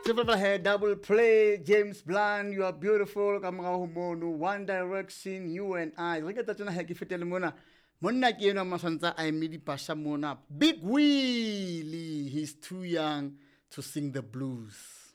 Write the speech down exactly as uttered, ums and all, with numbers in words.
Triple head, double play, James Blunt, you are beautiful, kamera humono, One Direction, you and I. Re ka tsena ha ke fetele mona. Monna ke ena masantsa a emedi pasha mona. Big Willie, he's too young to sing the blues.